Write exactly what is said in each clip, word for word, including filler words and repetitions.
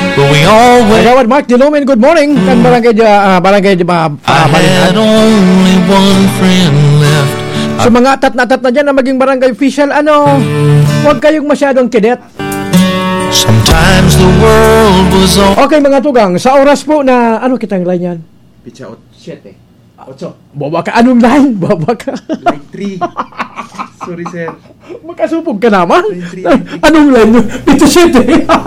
but we always. Gawad Mark Dilumen, good morning. Mm. Kan barangay uh, barangay di ba? I had only one friend left. So mga atat-atat na dyan na maging barangay official, ano, huwag kayong masyadong kidet. Sometimes the world was all. Okay mga tugang, sa oras po na, ano kitang line yan? Pitsa siyete. Ocho. Baba ka, anong line? Baba ka. Line three. Sorry, sir. Makasupog ka naman? Line three. Line three. Anong line? Ito siyete.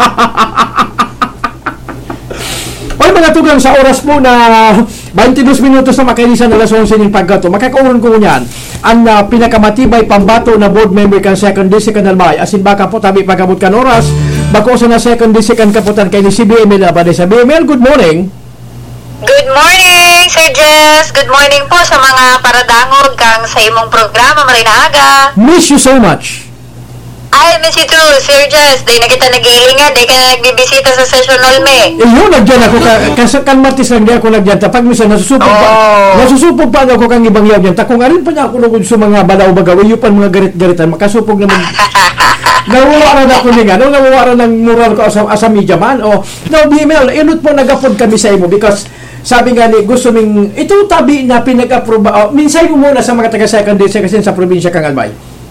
Okay mga tugang, sa oras po na twenty-two minutos na makalisan na alas onse ng pagkato, makakauron ko niyan ang uh, pinakamatibay pambato na board member kan second district kan Albay. Asin baka po tabi pagkabot kan oras, bako sa na second district kan kaputan kay ni C B M L Abade. Sa B M L, good morning. Good morning, Sir Jess. Good morning po sa mga paradangog kang sa imong programa, Marinaga. Miss you so much. I miss you too, Sir Jess. Day na kita nag-iingat, day ka na nagbibisita sa Session Olme. Eh yun, nagdyan ako. Kasi kan Martis lang di ako nagdyan. Pag minsan nasusupog pa, Oh. nasusupog pa ako kang ibang yaw dyan. Kung arin pa niya ako nung sa mga balaw bagaw, yung pan mga garit-garitan, makasupog naman. Nawawara na ako niya nga. No? Nawawara ng moral ko as, as a media man. O, now, B M L, inut po nag-upload kami sa imo because sabi nga ni, gusto ming, ito tabi na pinag-approve. Oh, minsay mo muna sa mga taga-second district kasi sa probinsya kang Albay.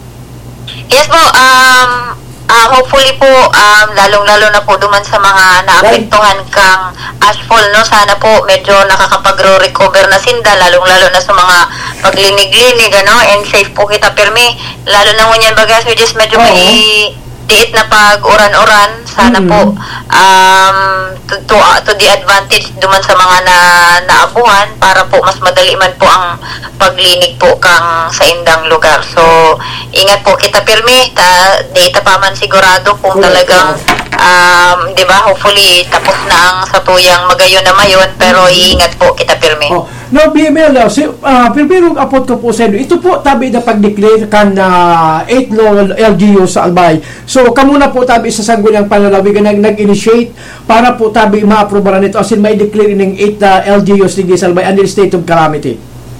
Yes po, um, uh, hopefully po, um, lalong-lalo na po duman sa mga naapektuhan kang ashfall, no? Sana po medyo nakakapag-recover na sinda, lalong-lalo na sa mga paglinig-linig, ano? And safe po kita, pirmi. Lalo na ngunyan bagas, we just medyo Oo. may diit na pag-uran-uran. Sana Mm. po, um, to, to, uh, to the advantage duman sa mga na, naabuhan para po mas madali man po ang paglinig po kang sa indang lugar. So, ingat po kita pirmi, ta, data pa man sigurado kung talagang um, di ba, hopefully tapos na ang satuyang magayon na mayon, pero iingat po kita pirmi. Oh. No, B M L, si, uh, pero apot ko po sa inyo. Ito po tabi na pag-declare kan na uh, eight law L G U sa Albay. So, kamuna po tabi sa sangguniang panlalawigan nag, nag-initiate para po tabi ma-aprobaran nito. As in, may declare ng eight uh, L G Us sa Albay under state of calamity.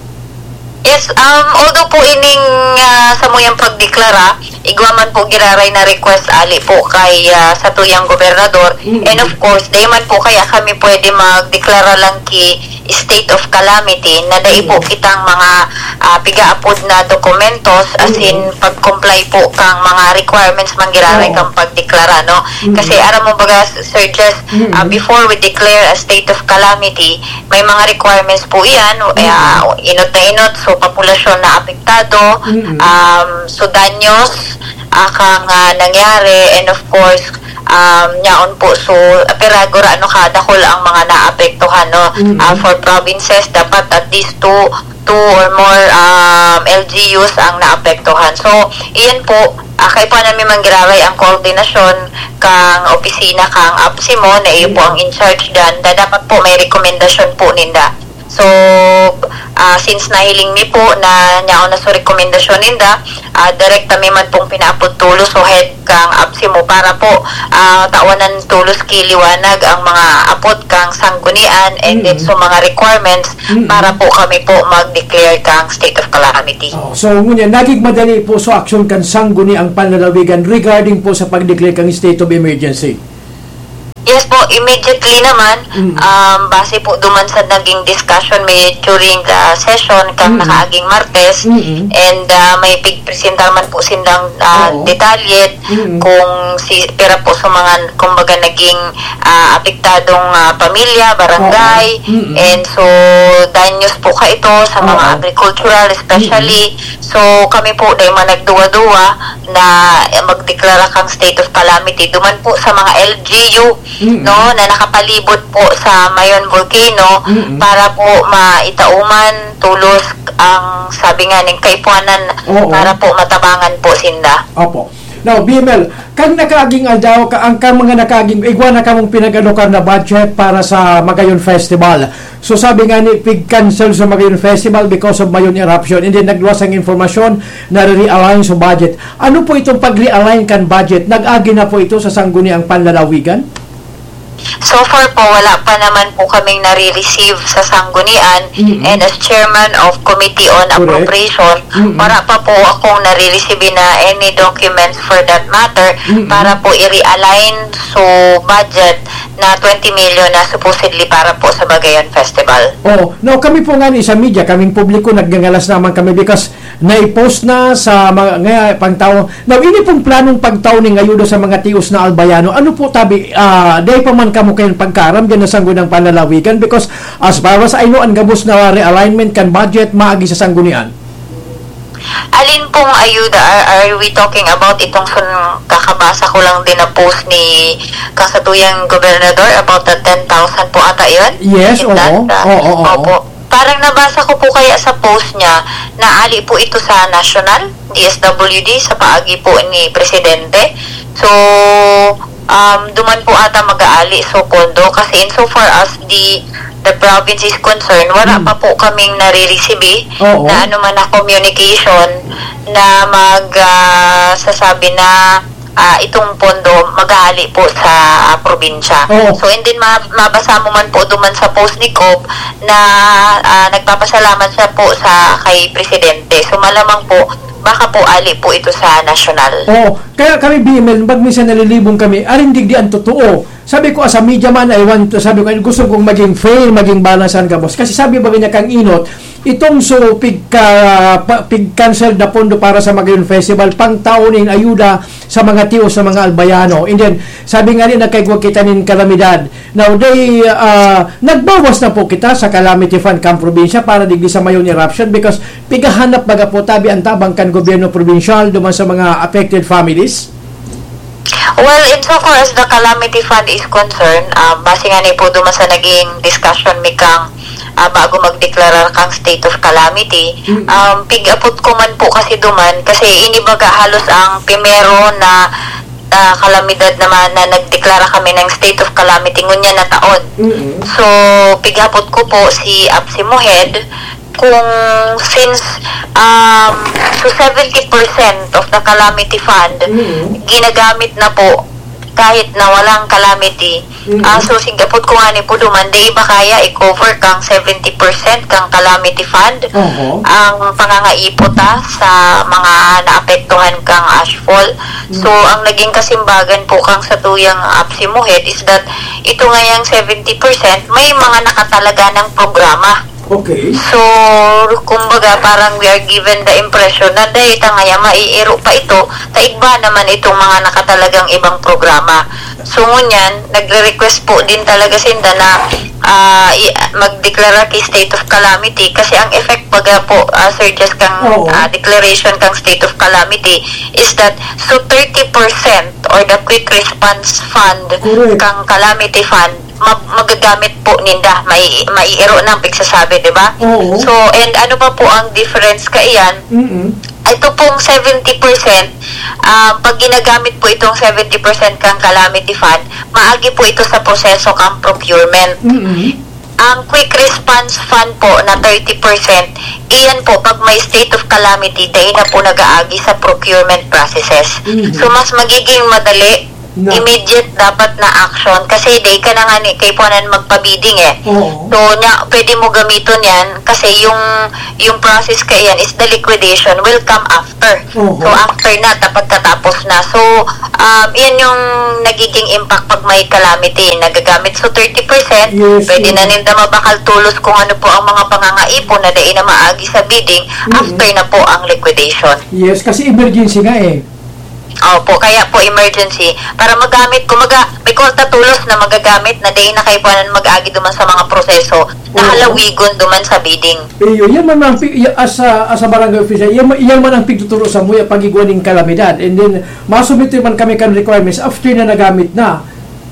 Yes, um, although po ining uh, sa muyang pagdeklara, igwaman po giraray na request ali po kay uh, sa tuyang gobernador. Mm-hmm. And of course, di man po kaya kami pwede magdeklara lang ki state of calamity na dai po kitang mga uh, pigaapod na dokumentos as in pag-comply po kang mga requirements manggiraray Oo. kang pagdeklara, no? Kasi aram mo baga, Sir Jess, uh, before we declare a state of calamity, may mga requirements po yan, uh, inot na inot, so populasyon na apektado, um, so danyos uh, kang uh, nangyari, and of course um, nyaon po, so peragora ano ka, dakol ang mga naapektuhan, no? Uh, for provinces, dapat at least two two or more um, L G Us ang naapektuhan. So, iyan po, uh, kay pa namin manggiraray ang koordinasyon kang opisina kang A P S I M O na iyo po ang in charge dyan, da dapat po may rekomendasyon po ninda. So, uh, since nahiling mi po na nyaon na sa rekomendasyon ninda, uh, direct kami man pong pinaapod tulos o head kang A P S I M O para po uh, tawanan tulos kiliwanag ang mga apod kang sanggunian and mm-hmm. then so mga requirements mm-hmm. para po kami po mag-declare kang state of calamity. Oh, so, ngunyan, naging madali po sa aksyon kan sangguni ang panlalawigan regarding po sa pag-declare kang state of emergency. Yes po, immediately naman, Mm. um, base po duman sa naging discussion may during the session kang Mm. nakaaging Martes, Mm-mm. and uh, may pigpresentar man po silang uh, Oo. detalye Mm-mm. kung si pera po sa mga kumbaga naging uh, apektadong uh, pamilya, barangay, Oo. Mm-mm. and so danyos po ka ito sa mga Oo. agricultural especially. So kami po dahil man nagduwa-duwa na magdeklara kang state of calamity duman po sa mga L G U Mm-mm. no na nakapalibot po sa Mayon Volcano Mm-mm. para po maitauman tulos ang sabi nga ning kaipuanan Oo. para po matabangan po sinda. Opo. Now, B M L, kang nakaaging aldaw, ka, ang kang mga nakaaging, igwa na kamong pinag-alokar na budget para sa Magayon Festival. So, sabi nga ni, pig-cancel sa Magayon Festival because of Mayon eruption. And then, nagluwas ang informasyon na re-align sa budget. Ano po itong pag-re-align kan budget? Nag-agi na po ito sa sangguniang panlalawigan? So far po, wala pa naman po kaming nare-receive sa sanggunian. Mm-mm. And as chairman of Committee on Correct. Appropriation, Mm-mm. wala pa po akong nare-receive na any documents for that matter Mm-mm. para po i-realign so budget na twenty million na supposedly para po sa Bagayan Festival. Oh, no, kami po nga ni sa media, kaming publiko nagngangalas naman kami because nai-post na sa mga nga pangtao. Now, ini pong planong pagtaw ning ayuda sa mga tios na albayano. Ano po tabi ah day pa man kamo kayon pagkaram diyan na sangguniang panlalawigan because as far as I know ang gabos na realignment kan budget maagi sa sanggunian. Alin pong ayuda are, are we talking about? Itong sun, kakabasa ko lang din na post ni kasatuyang gobernador about the ten thousand po ata yun? Yes, Is oo. that, uh, Oo, oo, oo. Opo. Parang nabasa ko po kaya sa post niya na ali po ito sa National D S W D sa paagi po ni Presidente. So, um, duman po ata mag-aali so kondo kasi insofar as the the province is concerned, wala Hmm. pa po kaming nare-receive Oo. na ano man na communication na mag ah, sasabi na ah, itong pondo mag-aali po sa ah, probinsya. Oo. So, and then ma- mabasa mo man po duman sa post ni Cobb na ah, nagpapasalamat siya po sa kay Presidente. So, malamang po baka po ali po ito sa national. Oh, kaya kami B M L, pag minsan nalilibong kami, aring digdi ang totoo. Sabi ko, as a media man, I want to, sabi ko, gusto kong maging fair, maging balansan ka, boss. Kasi sabi ba niya kang inot, itong so, pig, ka, pa, pig cancel na pondo para sa Magayon Festival, pang taoning ayuda sa mga tiyo, sa mga albayano. And then, sabi nga rin, nagkaigwag kita nin kalamidad. Now, they, uh, nagbawas na po kita sa Calamity Fund kang probinsya para digdi sa mayon eruption because pigahanap baga po tabi ang tabang kan gobyerno provincial duman sa mga affected families. Well, insofar as the calamity fund is concerned, uh, base nga ni po duman sa naging discussion mi kang uh, bago magdeklara kang state of calamity, um, pig-apot ko man po kasi duman kasi inibaga halos ang primero na uh, kalamidad naman na nagdeklara kami ng state of calamity ngunya na taon. Mm-mm. So, pig-apot ko po si Apsi Mohed kung since um, so seventy percent of the calamity fund Mm-hmm. ginagamit na po kahit na walang calamity. Mm-hmm. Ah, so sigapot ko nga ni po duman, di ba kaya i-cover kang seventy percent kang calamity fund Oo. ang pangangaipota sa mga naapektuhan kang ashfall. So, ang naging kasimbagan po kang sa tuyang Apsi Mohed is that ito nga yung seventy percent may mga nakatalaga ng programa. Okay. So, kumbaga, parang we are given the impression na dahil tangaya maiiro pa ito, taigba naman itong mga nakatalagang ibang programa. So, ngunyan, nagre-request po din talaga sinda na uh, magdeklara kay state of calamity kasi ang effect baga po, uh, Sir Jess, kang Oo. uh, declaration kang state of calamity is that so thirty percent or the quick response fund Correct. kang calamity fund mag- magagamit po ninda may maiiro ng pigsasabi, di ba? Oo. So, and ano pa po ang difference kaiyan? Mm-mm. Ito pong seventy percent, ah, pag ginagamit po itong seventy percent kang calamity fund, maagi po ito sa proseso kang procurement. Mm-mm. Ang quick response fund po na thirty percent, iyan po pag may state of calamity, dahil na po nag-aagi sa procurement processes. Mhm. So, mas magiging madali, Na- immediate dapat na action kasi day ka na nga ni kay puanan magpabiding eh. Oo. So, nya, pwede mo gamiton yan kasi yung yung process ka yan is the liquidation will come after. Oo. So, after na, tapos katapos na. So, um, yan yung nagiging impact pag may calamity. Nagagamit so thirty percent, Yes, pwede yes. na ninda mabakal tulos kung ano po ang mga pangangaipon na dahil na maagi sa bidding, Mhm. after na po ang liquidation. Yes, kasi emergency nga eh. Opo, kaya po emergency para magamit, kumaga may kwarta tulos na magagamit na day na kayo po na mag-agi duman sa mga proseso na Oo. halawigon duman sa bidding. Iyo, yan man ang pi- ya- as a, as a barangay official, yan, ma- yan man ang pigtuturo sa muya pagigwan ng kalamidad. And then, masubmit man kami kan requirements after na nagamit na.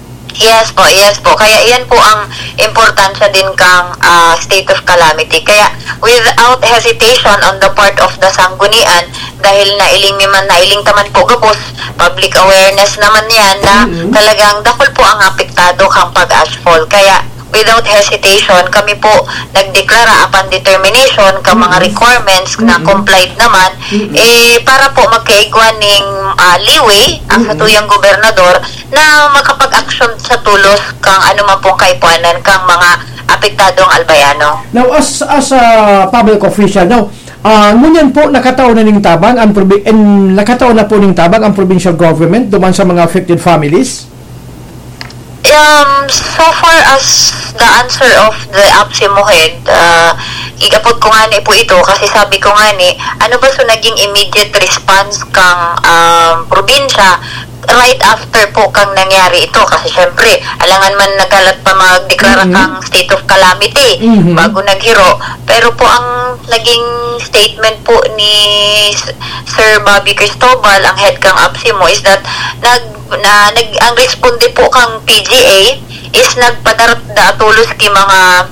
Yes po, yes po. Kaya yan po ang importansya din kang ah, state of calamity. Kaya without hesitation on the part of the sanggunian, dahil nailing man nailing taman po gabos, public awareness naman yan na Mhm. talagang dakol po ang apektado kang pag-ashfall. Kaya without without hesitation, kami po nagdeklara upon determination ka mga requirements na complied naman, eh, para po magkaigwan ng uh, leeway ang sa tuyang gobernador na makapag-action sa tulos kang ano man pong kaipuanan kang mga apektadong albayano. Now, as as a public official, now, uh, ngunyan po nakataon na ning tabang ang probi- and nakataon na po ning tabang ang provincial government duman sa mga affected families? Um, so far as the answer of the APSIMOHED, uh, igapot ko nga ni po ito kasi sabi ko nga ni, ano ba so naging immediate response kang um, probinsya right after po kang nangyari ito kasi syempre alangan man nagalat pa magdeklara mm-hmm. kang state of calamity mm-hmm. bago naghiro, pero po ang naging statement po ni Sir Bobby Cristobal, ang head kang APSIMO, is that nag na nag ang responde po kang P G A is nagpadarat tulos ki mga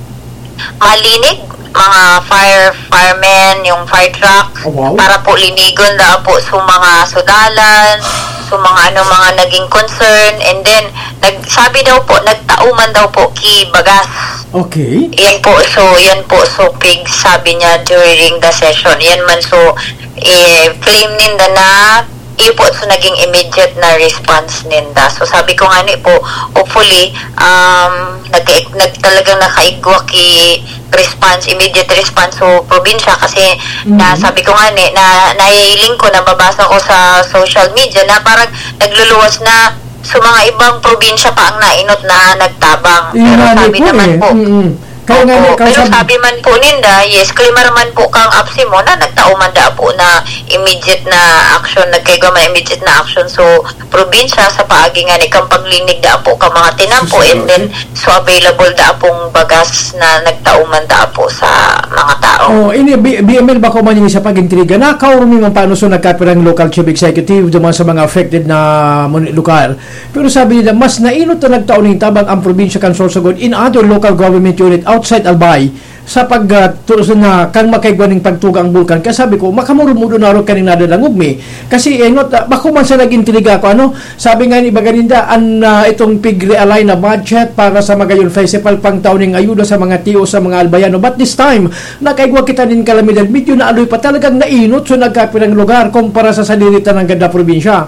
malinig mga fire firemen, yung fire truck, oh, wow. para po linigon da po sa mga sudalan, sa mga ano mga naging concern, and then nagsabi daw po nagtauman daw po ki bagas. Okay. Yan po, so yan po so pig sabi niya during the session. Yan man so eh, claim ninda na ipo so naging immediate na response ninda. So sabi ko nga ni po, hopefully um nag, nag talagang nakaigwa ki response, immediate response so probinsya kasi mm-hmm. na sabi ko nga ni na nailing ko, nababasa ko sa social media na parang nagluluwas na so mga ibang probinsya pa ang nainot na nagtabang. Pero sabi naman eh. po mm-hmm. Kaya nga, Opo, pero sabi man po ninda, yes, klimar man po kang APSIMO na nagtauman da po na immediate na action, nagkaiga man immediate na action. So, probinsya sa paagi nga ni kang paglinig da po ka mga tinampo, and then so available da pong bagas na nagtauman da po sa mga tao. Oh, ini B M L ba ko man yung isa pag-intriga na kaurumi man paano so nagkapirang local chief executive duman sa mga affected na lokal. Pero sabi nila, mas nainot na nagtaon ng tabang ang probinsya kan Sorsogon in other local government unit outside Albay sa pag uh, na kang makaigwa ng pagtuga ang bulkan. Kaya sabi ko, makamurumudo na rin kaning nadalangog mi. Kasi, eh, not, uh, bako man sa nag-intriga ko, ano, sabi nga ni Baganinda, an uh, itong pig-realign na budget para sa Magayon Festival pang taoning ayuda sa mga tiyo sa mga albayano. But this time, nakaigwa kita din kalamidad, medyo na aloy pa talagang nainot so nagkapirang lugar kumpara sa saliritan ng ganda probinsya.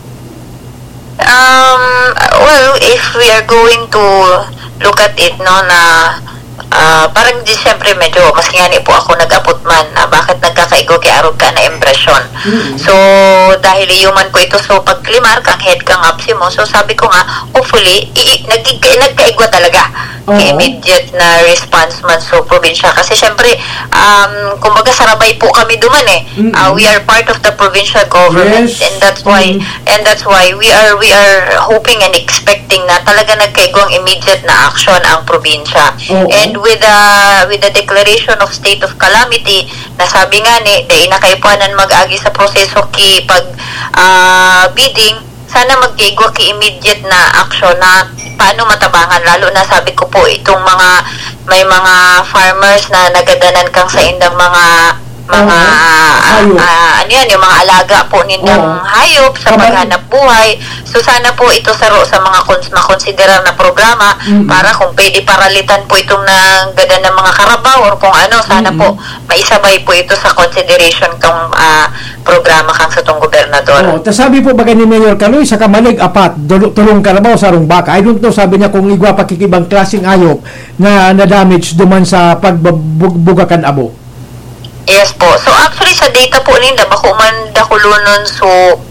Um, well, if we are going to look at it, no, na Uh, parang di siyempre medyo mas nga ni po ako nag-abot man na bakit nagkakaigo kay arog ka na impresyon. Mm-hmm. So dahil human ko ito so pagklimar kang head kang APSIMO, so sabi ko nga hopefully i- nag- nagkaigwa talaga uh-huh. immediate na response man so probinsya kasi siyempre um, kumbaga sarabay po kami duman eh. Mm-hmm. Uh, we are part of the provincial government yes. and that's why mm-hmm. and that's why we are we are hoping and expecting na talaga nagkaigwang immediate na action ang probinsya. Uh-huh. And with the with the declaration of state of calamity, nasabi nga ni dahil nakaipuanan mag-agi sa proseso ki pag uh, bidding, sana magkigwa ki immediate na action na paano matabangan, lalo na sabi ko po itong mga may mga farmers na nagadanan kang sa indang mga mga uh, uh, ano yan, yung mga alaga po nindang uh, hayop sa paghanap buhay. So sana po ito saro sa mga kons- makonsiderar na programa mm-hmm. para kung pwede paralitan po itong nagada ng mga karabaw or kung ano, sana mm-hmm. po maisabay po ito sa consideration kang uh, programa kang sa tong gobernador. Oh, tas sabi po baga ni Mayor Caloy sa kamalig apat dul- tulong karabaw sa arong baka. I don't know, sabi niya kung igwa pakikibang klaseng ayop na na-damage duman sa pagbugakan abo. Yes po. So actually sa data po nila bako man dakulunon so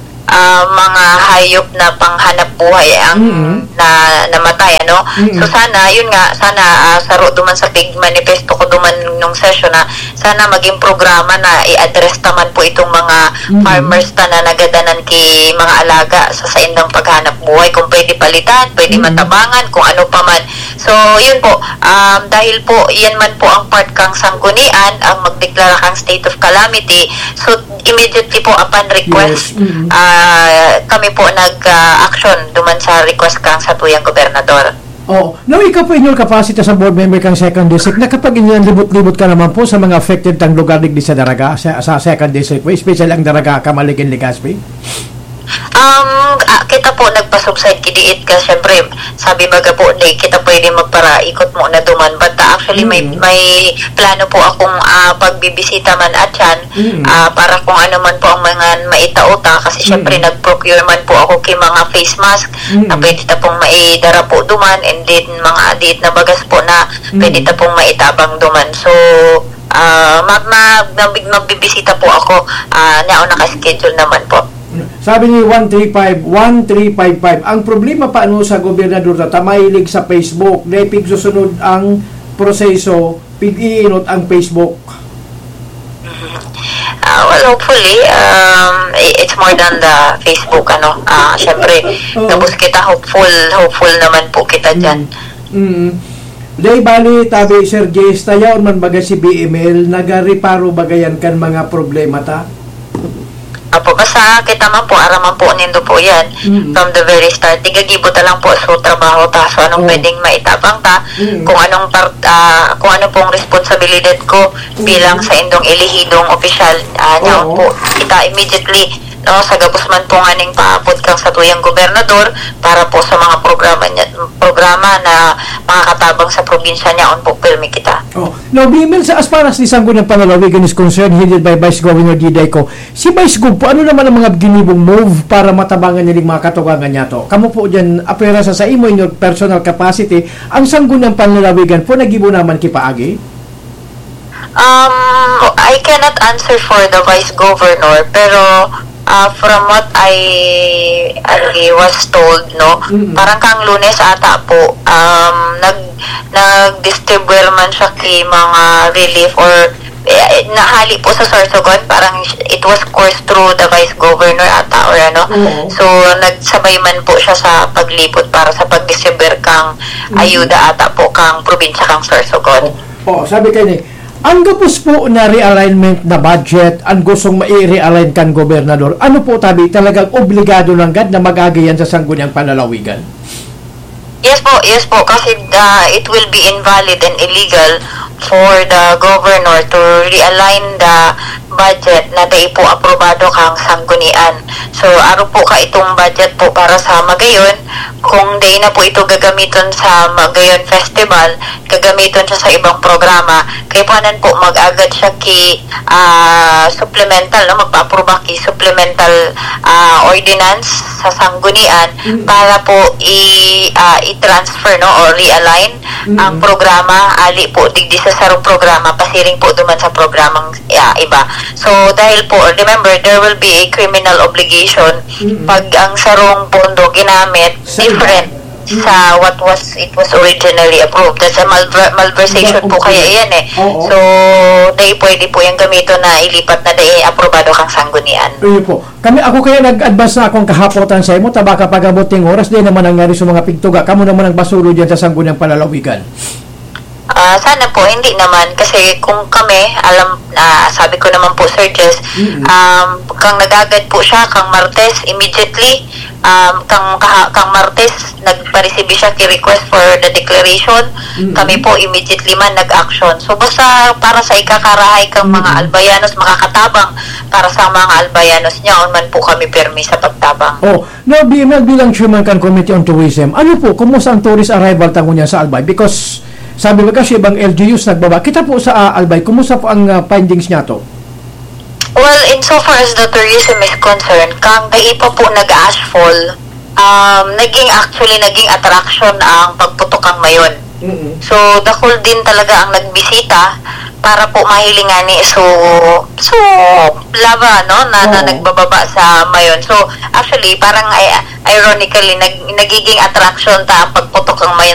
uh, mga hayop na panghanap buhay ang mm-hmm. na namatay ano. Mm-hmm. So sana yun nga sana uh, saro duman sa big manifesto ko duman nung session na sana maging programa na i-address naman po itong mga mm-hmm. farmers na nagadanan ki mga alaga sa saindang paghanap buhay, kung pwede palitan, pwede mm-hmm. matabangan, kung ano pa man. So yun po, um, dahil po yan man po ang part kang sanggunian ang magdeklara kang state of calamity, so immediately po upon request yes. mm-hmm. uh, kami po nag-action uh, duman sa request kang sa tuyang gobernador. Oh, now ikaw po inyong capacity sa board member kang second district, na kapag inyong libot-libot ka naman po sa mga affected tang lugar digdi sa Daraga, sa, sa second district po, especially ang Daraga, Kamalig and Legazpi? Um, ah, kita po nagpa-subside kidiit ka, syempre, sabi baga po, di kita pwede magpara-ikot mo na duman. But uh, actually, may Mm. may plano po akong uh, pagbibisita man at yan, Mm. ah, para kung ano man po ang mga maitauta. Kasi syempre, Mm. nag-procure man po ako kay mga face mask Mm. na pwede ta pong maidara po duman, and then mga diit na bagas po na Mm. pwede ta pong maitabang duman. So, ah, mag, mag, mag, magbibisita po ako, uh, na naka-schedule naman po. Sabi ni one three five, one three five five, ang problema pa ano sa gobernador na tamahilig sa Facebook, dahil pig susunod ang proseso, pig-iinot ang Facebook. Uh, well, hopefully, um, i- it's more than the Facebook, ano. Ah, syempre, Oo. tapos kita hopeful, hopeful naman po kita dyan. Mm. Dahil bali, tabi, Sir Jess, tayaw man baga si B M L, nagariparo bagayan kan mga problema ta? Apo, basta kita man po, araman po nindo po yan. Mm. From the very start, tigagibo ta lang po so trabaho ta. So, anong Oo. pwedeng maitabang ta, Mm. kung anong part, ah, kung ano pong responsibilidad ko bilang sa indong ilihidong opisyal. Uh, Oo. po, kita immediately, no, sa gabos man po nga ning paabot kang sa tuyang gobernador para po sa mga programa niya, programa na makakatabang sa probinsya niya, on po pirmi kita. Oh. Now, B M L, sa as far as ni Sangguniang Panlalawigan is concerned, headed by Vice Governor Diday ko, si Vice Gov po, ano naman ang mga ginibong move para matabangan niya mga katugangan niya to? Kamu po dyan, apera sa sa imo in your personal capacity, ang Sangguniang Panlalawigan po, nagibo naman kipaagi? Um, I cannot answer for the Vice Governor, pero uh, from what I, I was told, no, Mm-mm. parang kang Lunes ata po, um, nag, nag-distribute man siya kay mga relief or eh, nahali po sa Sorsogon, parang it was coursed through the Vice Governor ata or ano. Oo. So, nagsabay man po siya sa paglipot para sa pag-distribute kang ayuda ata po kang probinsya kang Sorsogon. Oh, sabi kayo ni, ang gapos po na realignment na budget, ang gustong mai-realign kan gobernador, ano po tabi, talagang obligado lang gad na mag-agayan sa Sangguniang Panlalawigan? Yes po, yes po, kasi uh, it will be invalid and illegal for the governor to realign the budget na dai po aprobado kang sanggunian. So, aro po ka itong budget po para sa Magayon, kung dai na po ito gagamiton sa Magayon Festival, gagamiton siya sa ibang programa, kaya panan po mag-agad siya ki uh, supplemental, no? Magpa-aproba ki supplemental uh, ordinance sa sanggunian Mm. para po i uh, i-transfer, no, or realign Mm. ang programa ali po digdi sa sarong programa pasiring po duman sa programang uh, iba. So dahil po, remember, there will be a criminal obligation Mm. pag ang sarong pondo ginamit Sa different iba. Mm. sa what was it was originally approved. That's a malver- malversation po kaya yan eh. Oo. So dahil pwede po yung gamito na ilipat na dahil aprobado kang sanggunian. Ayun po. Kami, ako kaya nag-advance na akong kahapotan sa imo, tabaka pagabuting oras, di naman nangyari sa mga pigtuga. Kamu naman ang basulo dyan sa Sangguniang Panlalawigan. Ah, sana po hindi naman kasi kung kami alam na sabi ko naman po Sir Jess, Mm-mm. um kang nagagad po siya kang Martes immediately, um kang kaha- kang Martes nagpa-receive siya ki request for the declaration. Mm-mm. Kami po immediately man nag-action. So basta para sa ikakarahay kang mga Mm-mm. albayanos makakatabang para sa mga albayanos niya on man po kami pirmi sa pagtabang. Oh, now, B M L bilang Chairman kan Committee on Tourism, ano po, kumusta ang tourist arrival tango niya sa Albay? Because, sabi ba kasi ibang L G Us nagbaba, kita po sa uh, Albay, kumusta po ang uh, findings niya to? Well, insofar as the tourism is concerned, kang dai pa po nag-ashfall, um, naging actually naging attraction ang pagputok mayon. Mm-mm. So, dakol din talaga ang nagbisita para po mahilingan ni so so lava no na, na Oo. nagbababa sa mayon. So, actually parang ay, ironically nag, nagiging attraction ta ang pagputok ng mayon